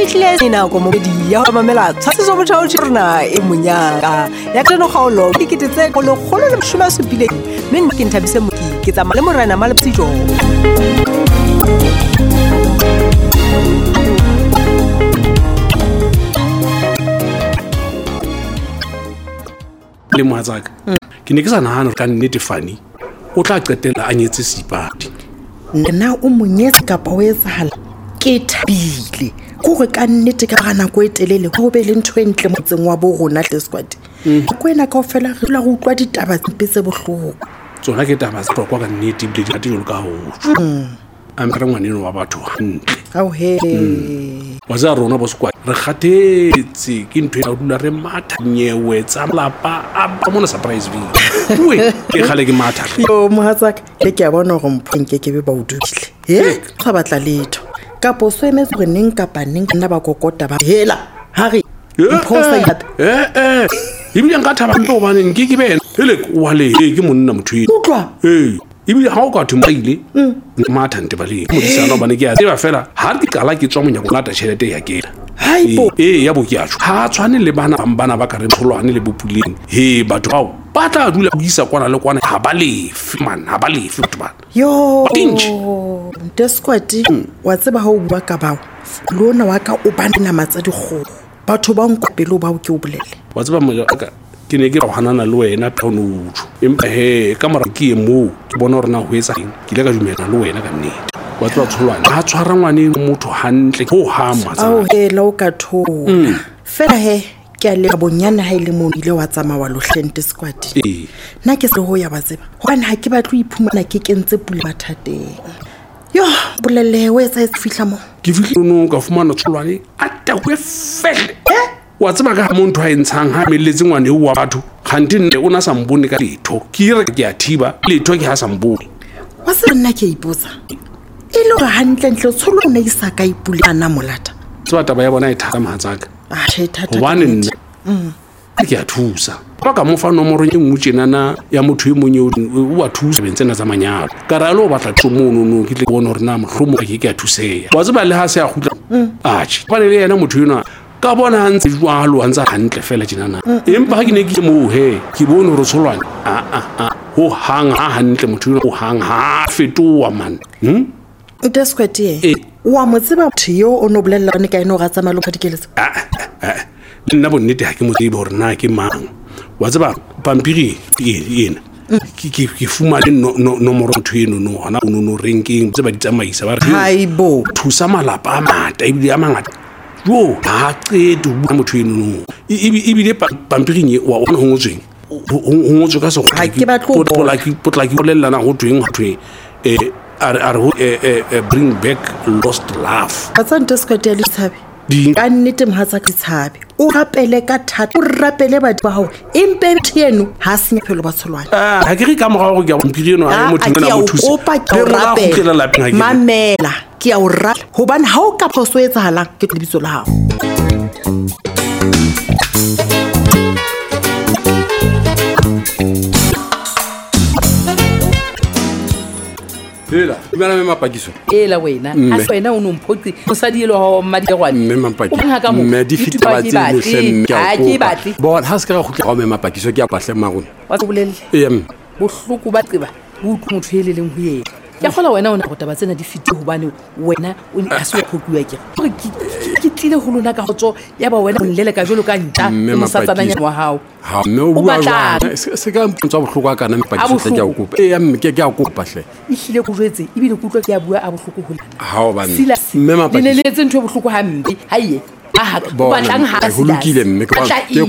fihlile nako mo di ya mamela tshasiso botho rena e monyaka ya tseno kgaolo dikitse go le kgolo le mshuma sepile mme nna ke nthabise moki ke tsamaya le morena Malepsijo le mohatsaka ke ne ke sa nahana ka nnete fani o tla qetela a nyetse Seipati nna o monyetsa kapa o etsahala ke thabile gore ka nnete ka gana go etelele go be le ntho entle motseng wa bo rona tle squad go ena ka ofela re la go utlwa ditaba tse bohloko tsona ke taba tsa kwa ka nnete bile di tlo ka ho amara ngwaneno wa batho hantle ao he wa za rona bo squad re kgatetse ke ntho ya dula re matha nyewe tsa lapa a mona surprise video we ke khale ke matha yo mohatsaka ke a bona go mphenke ke be ba udukile ga batla letho ka poso emetse gore neng kapa neng nna ba kokota ba hela hare mphosa yape ibile nka thaba mpe obane nke ke bena hele wale ke monna motho utlwa ibile ha o ka thumbaile matha ntebale mo disana bane ke a tseba fela ha ke kala ke tswa monyako ngata tšhelete ya kela haibo ya bo ke a tsho ha tshwane le bana ba ka re tholwane le bopuleng batho bao ba tla dula go isa kwana le kwana ha ba lefe man ha ba lefe batho bana yo desquati wa tseba ha o bua ka bao lona wa ka o bana matsa dikgogo batho ba nkopelo ba o ke o bolele wa tseba ka ke ne ke ra hanana le wena phonotho empa ka mara ke mo ke bona rena ho etsa eng ke ile ka dumela le wena ka nnete wa tswa tholwana ha tshwara ngwane motho hantle ho hama tsa ao la o ka thona fela ke a le bonyana ha ile mo ile wa tsama wa lohlente squad nna ke se ho ya ba tseba hobane ha ke batlo iphumana ke kentse pula mathateng yo bolele we tsa fihla mo ke fihla no ka fumana tholwane ata go fele wa tseba ka mo ntho ha entshang ha meletse ngwane wa batho khanti nne o na sa mbone ka letho ke re ke a thiba letho ke ha sa mbone wa se nna ke iposa ile ga hantle ntle tsholo o ne isa ka ipula na molata tswa taba ya bona e thata mahatsaka thata hobane nna ke a thusa ba ka mo fa nomoro e nngwe tsenana ya motho e monye o a thusa bentsena tsa manyalo ka ra lo batla tsomono no ke tle bona hore na mohlomo ke a thuseya wa tseba le ha se a khutla ba le yena motho yona ka bona ntse jwalo antsa hantle fela tjenana empa ha ke ne ke mo ke bone hore tsholwane ho hanga hantle motho yona o hanga fetoa man desquati wa motseba motho yo o no bolella ne ka eno ga tsamalo ka dikeletso nna bonnete ha ke mo tsebe hore na ke mang wa tseba pampiri ena ke fumane nomoro motho eno no hana o no ranking tseba ditsamaisa ba re haibo thusa malapa a mata ibile a mangata yo ha qeto bua motho eno no ibile pampiring wa ona ho ngotsweng ho ngotswe ka se ha ke batlo potlaki bolellana ho tweng bring back lost love atsante squad ya Letshabe ka nnete mohatsa ka Letshabe o rapele ka thata o rapele batho ba hao empe theno ha senya phelo ba tsholwana ha ke re ka moga go ke bompiri eno a motho mona mo thusa o pa ke o rapela mamela ke a o rata hobane ha o ka phoso etsahalang ke lebitso la hao Ela, ibana me mapakiso. Ela wena, ha wena o no mphoqi, mosadi ele ho mmadikwane. Me mapakiso. Me di fitaba tse mo hlemme ke a ke batli. Bona ha se ka go tla go me mapakiso ke a pahle marona. Wa bolelle. Bohloko ba tseba, bo motho ele leng ho yena. Ya khola wena o na go taba tsena di fite hobane wena o a se go khokuwa ke. Ke tlile ho lona ka gotso ya ba wena o nlele ka jolo ka ntja mo satsananya wa hao. Ha me o bua se ka mpontsa bohloko ka na mapakiso ke a go kopa mme ke a go kopa hle ihlile go jwetse ibile go tlwa ke a bua a bohloko ho lana ha o ba mme mapakiso le le tse ntho bohloko ha mbe haiye ba batlang ha ho lokile mme ke